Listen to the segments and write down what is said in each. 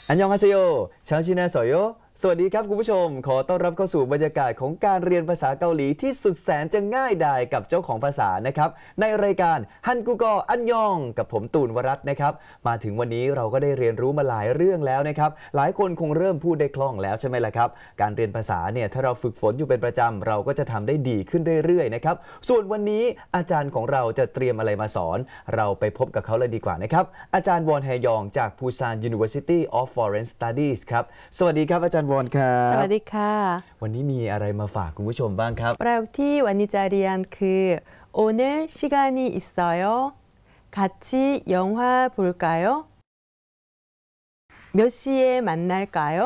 อันยองฮาเซโยชาวชินาสอยโยสวัสดีครับคุณผู้ชมขอต้อนรับเข้าสู่บรรยากาศของการเรียนภาษาเกาหลีที่สุดแสนจะง่ายดายกับเจ้าของภาษานะครับในรายการฮันกูกออันยองกับผมตูนวรัตน์นะครับมาถึงวันนี้เราก็ได้เรียนรู้มาหลายเรื่องแล้วนะครับหลายคนคงเริ่มพูดได้คล่องแล้วใช่ไหมล่ะครับการเรียนภาษาเนี่ยถ้าเราฝึกฝนอยู่เป็นประจำเราก็จะทำได้ดีขึ้นเรื่อยๆนะครับส่วนวันนี้อาจารย์ของเราจะเตรียมอะไรมาสอนเราไปพบกับเขาเลยดีกว่านะครับอาจารย์วอนแฮยองจาก Busan University of Foreign Studies ครับสวัสดีครับอาจารย์วอนครับสวัสดีค่ะวันนี้มีอะไรมาฝากคุณผู้ชมบ้างครับประโยคที่วันนี้จะเรียนคือ 오늘 시간이 있어요? 같이 영화 볼까요? 몇 시에 만날까요?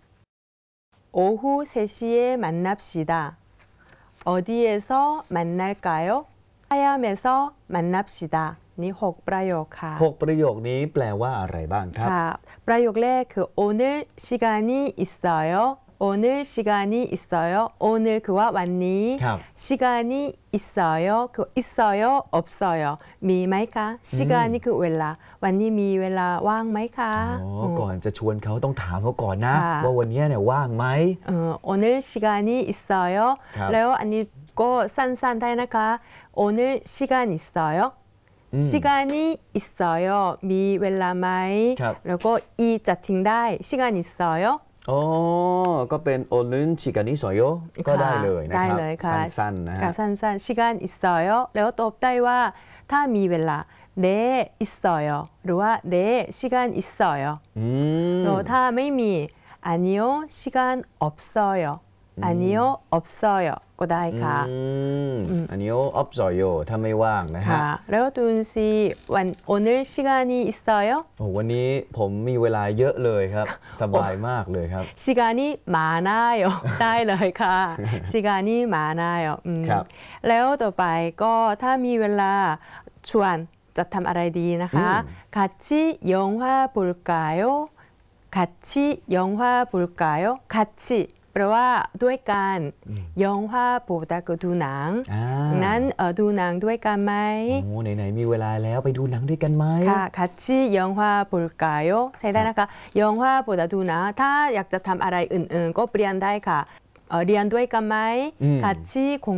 오후 3시에 만납시다. 어디에서 만날까요? 하얌에서 만납시다. นี่6ประโยคค่ะ 6ประโยคนี้แปลว่าอะไรบ้างครับค่ะประโยคแรกคือ 오늘 시간이 있어요. 오늘 시간이 있어요. 오늘 그와วันนี้ 시간이 있어요. 그 있어요. 없어요. มีไหมคะ 시간이 그เวลาวันนี้มีเวลาว่างไหมคะก่อนจะชวนเขาต้องถามเขาก่อนนะว่าวันนี้เนี่ยว่างไหม 오늘 시간이 있어요. แล้วอันนี้ก็สั้นๆได้นะคะ 오늘 시간 있어요. 시간이 있어요. มีเวลาไหมแล้วก็อีจะทิ้งได้ 시간 있어요. อ๋อก็เป็นโอนึนชิกานิโซโยก็ได้เลยนะครับสั้นๆนะฮะสั้นๆ 시간 있어요. แล้วตอบได้ว่าถ้ามีเวลา네 있어요. หรือว่า네 시간 있어요. แล้วถ้าไม่มี아니요 시간 없어요. 아니요 없어요. ก็ได้ค่ะ 아니요 없어요. ถ้าไม่ว่างนะฮะแล้วตูนซี오늘 시간이 있어요? วันนี้ผมมีเวลาเยอะเลยครับสบายมากเลยครับ 시간이 많아요. ได้เลยค่ะ 시간이 많아요. แล้วต่อไปก็ถ้ามีเวลาชวนจะทำอะไรดีนะคะ 같이 영화 볼까요? 같이 영화 볼까요? 같이แปลว่าด้วยกันยองฮวาโปดาก็ดูหนังนั้นดูหนังด้วยกันไหมโอ้ไหนๆมีเวลาแล้วไปดูหนังด้วยกันไหมค่ะ같이 영화 볼까요? ใช้ได้นะคะยองฮวาโปดาดูหนังถ้าอยากจะทำอะไรอื่นๆก็เปลี่ยนได้ค่ะเรียนด้วยกันไหม같이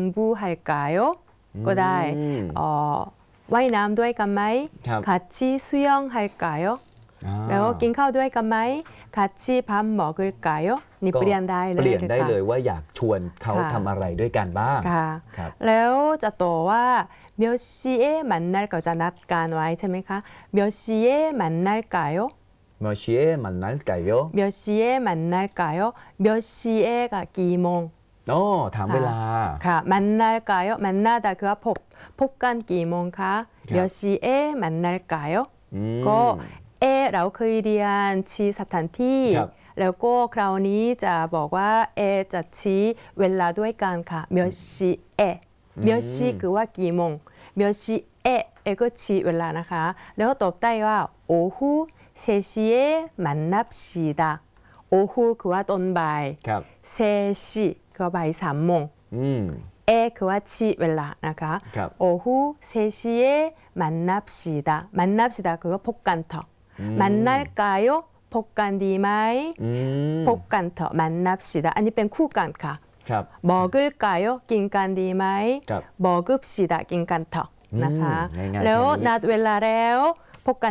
공부할까요? ก็ได้ว่ายน้ำด้วยกันไหม같이 수영할까요? แล้วกินข้าวด้วยกันไหม같이 밥 먹을까요? นี่เปลี่ยนได้เลยเปลี่ยนได้เลยว่าอยากชวนเขาทำอะไรด้วยกันบ้างแล้วจะต่อว่า몇 시에 만날까จะนัดกันไว้ใช่ไหมคะ몇 시에 만날까요? 몇 시에 만날까요? 몇 시에 만날까요? 몇 시에가 กี่โมงถามเวลาค่ะ만날까요? 만나다คือพบกันกี่โมงคะ몇 시에 만날까요? ก็เราเคยเรียนชี้สถานที่แล้วก็คราวนี้จะบอกว่าจะชี้เวลาด้วยกันค่ะ몇 시에 몇 시คือว่ากี่โมง몇 시에ก็ชี้เวลานะคะแล้วตอบได้ว่า오후 3시에 만납시다 오후คือว่าตอนบ่าย3시คือว่าบ่าย3โมงคือว่าชี้เวลานะคะ오후 3시에 만납시다 만납시다คือว่าพบกันเถอะ만날까요? พบกันดีไหมพบกันเถอะ만납시다อันนี้เป็นคู่กันค่ะ먹을까요? กินกันดีไหม먹읍시다กินกันเถอะนะคะแล้วนัดเวลาแล้ว